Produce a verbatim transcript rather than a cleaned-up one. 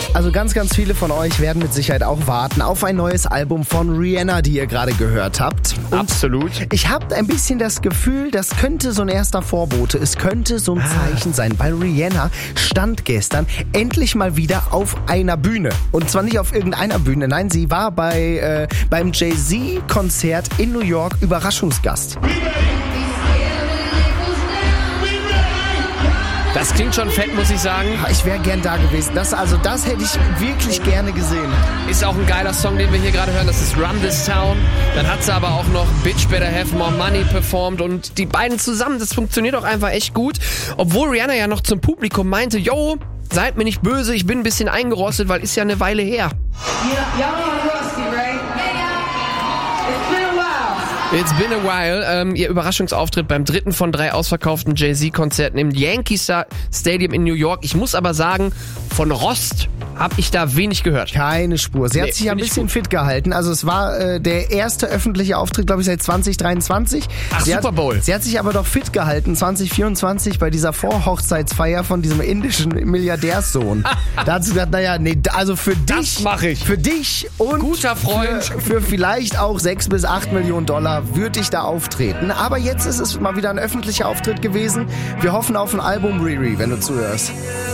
Also ganz, ganz viele von euch werden mit Sicherheit auch warten auf ein neues Album von Rihanna, die ihr gerade gehört habt. Und Absolut. ich habe ein bisschen das Gefühl, das könnte so ein erster Vorbote, es könnte so ein Zeichen sein, weil Rihanna stand gestern endlich mal wieder auf einer Bühne. Und zwar nicht auf irgendeiner Bühne, nein, sie war bei äh, beim Jay-Z-Konzert in New York Überraschungsgast. Das klingt schon fett, muss ich sagen. Ich wäre gern da gewesen. Das, also das hätte ich wirklich gerne gesehen. Ist auch ein geiler Song, den wir hier gerade hören. Das ist Run This Town. Dann hat sie aber auch noch Bitch Better Have More Money performt. Und die beiden zusammen, das funktioniert auch einfach echt gut. Obwohl Rihanna ja noch zum Publikum meinte, yo, seid mir nicht böse, ich bin ein bisschen eingerostet, weil ist ja eine Weile her. Yeah, y'all are rusty, right? It's been a while. It's been a while. Ähm, ihr Überraschungsauftritt beim dritten von drei ausverkauften Jay-Z-Konzerten im Yankee Stadium in New York. Ich muss aber sagen, von Rost habe ich da wenig gehört. Keine Spur. Sie Nee, hat sich ja ein find ich bisschen gut. fit gehalten. Also es war äh, der erste öffentliche Auftritt, glaube ich, seit zwanzig dreiundzwanzig. Ach, sie Super hat, Bowl. Sie hat sich aber doch fit gehalten, zwanzig vierundzwanzig bei dieser Vorhochzeitsfeier von diesem indischen Milliardärssohn. Da hat sie gesagt, naja, nee, also für dich, mach ich. für dich und Guter Freund. Für, für vielleicht auch sechs bis acht Millionen Dollar würde ich da auftreten. Aber jetzt ist es mal wieder ein öffentlicher Auftritt gewesen. Wir hoffen auf ein Album, Riri, wenn du zuhörst.